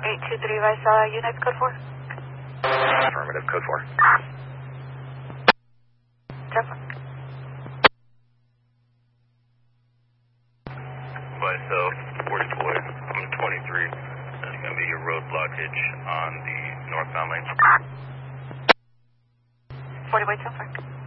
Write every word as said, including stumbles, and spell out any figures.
eight two three Visalia, units, code four. Affirmative, code four. Temple. So, four deployed. I'm twenty-three. There's going to be a road blockage on the northbound lane. forty, wait, so far.